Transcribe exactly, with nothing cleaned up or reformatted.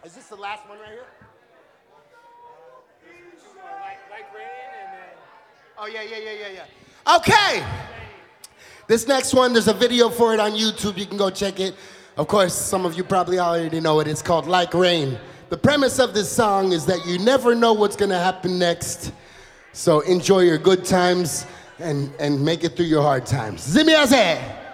Is this the last one right here? Like, like rain and then... Oh, yeah, yeah, yeah, yeah, yeah. Okay. This next one, there's a video for it on YouTube. You can go check it. Of course, some of you probably already know it. It's called Like Rain. The premise of this song is that you never know what's going to happen next. So enjoy your good times and, and make it through your hard times. Zimiaze!